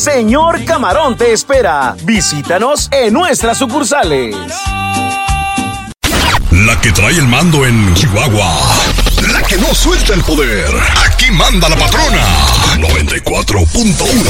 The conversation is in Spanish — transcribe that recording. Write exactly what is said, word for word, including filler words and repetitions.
Señor Camarón te espera. Visítanos en nuestras sucursales. La que trae el mando en Chihuahua. La que no suelta el poder. Aquí manda la patrona. noventa y cuatro punto uno.